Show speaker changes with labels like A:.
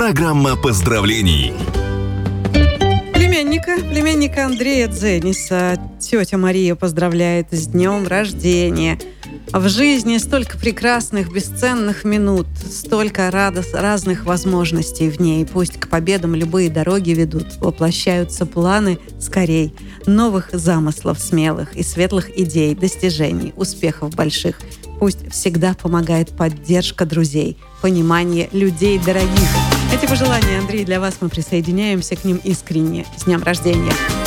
A: Программа поздравлений.
B: Племянника Андрея Дзениса тетя Мария поздравляет с днем рождения. В жизни столько прекрасных, бесценных минут, столько разных возможностей в ней. Пусть к победам любые дороги ведут, воплощаются планы скорей, новых замыслов смелых и светлых идей, достижений, успехов больших. Пусть всегда помогает поддержка друзей, понимание людей дорогих. Эти пожелания, Андрей, для вас мы присоединяемся к ним искренне. С днем рождения!